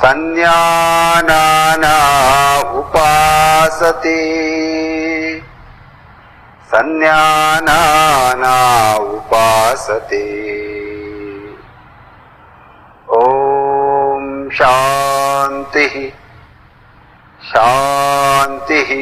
Sannyānānā upāsate. Sannyānānā upāsate. Om Shantihi, Shantihi,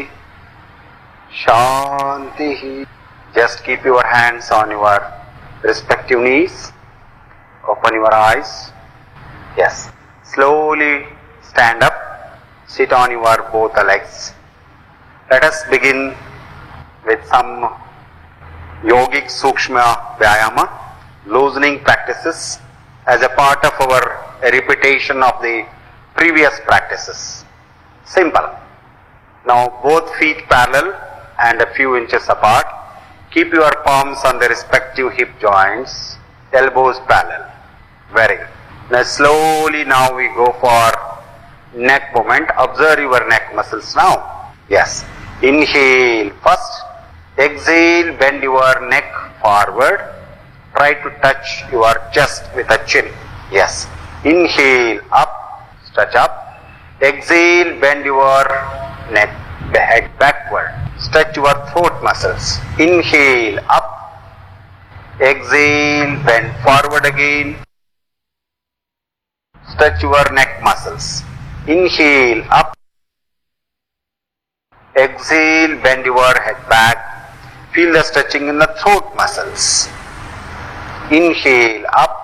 Shantihi. Just keep your hands on your respective knees. Open your eyes. Yes. Slowly stand up. Sit on your both legs. Let us begin with some yogic sukshma vyayama, loosening practices as a part of our repetition of the previous practices. Simple. Now both feet parallel and a few inches apart. Keep your palms on the respective hip joints, elbows parallel. Very good. Now slowly now we go for neck movement. Observe your neck muscles now. Yes. Inhale first. Exhale, bend your neck forward. Try to touch your chest with a chin. Yes. Inhale up, stretch up. Exhale, bend your neck, head backward. Stretch your throat muscles. Inhale up. Exhale, bend forward again. Stretch your neck muscles. Inhale up. Exhale, bend your head back. Feel the stretching in the throat muscles. Inhale up.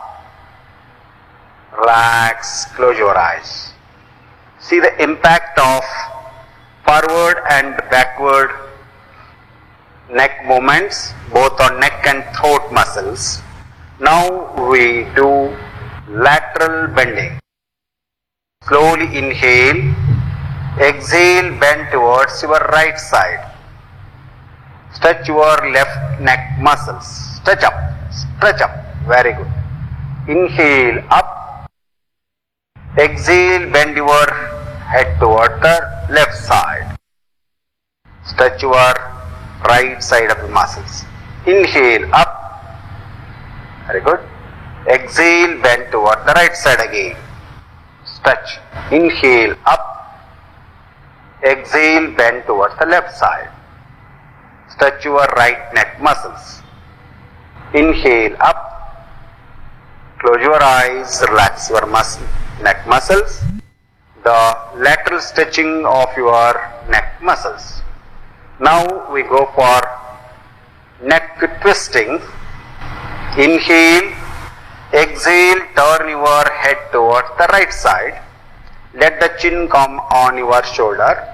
Relax, close your eyes. See the impact of forward and backward neck movements, both on neck and throat muscles. Now we do lateral bending. Slowly inhale. Exhale, bend towards your right side. Stretch your left neck muscles. Stretch up. Stretch up. Very good. Inhale up. Exhale, bend your head toward the left side. Stretch your right side of the muscles. Inhale up. Very good. Exhale, bend toward the right side again. Stretch. Inhale up. Exhale, bend towards the left side. Stretch your right neck muscles. Inhale up. Close your eyes, relax your neck muscles. The lateral stretching of your neck muscles. Now we go for neck twisting. Inhale. Exhale, turn your head towards the right side. Let the chin come on your shoulder.